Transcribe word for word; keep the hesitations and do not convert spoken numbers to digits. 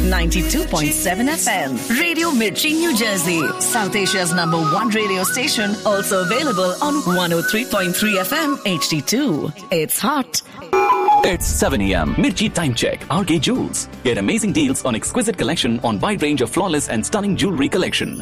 ninety-two point seven F M. Radio Mirchi, New Jersey. South Asia's number one radio station. Also available on one oh three point three F M H D two. It's hot. It's seven a.m. Mirchi Time Check. R K Jewels. Get amazing deals on exquisite collection on wide range of flawless and stunning jewelry collection.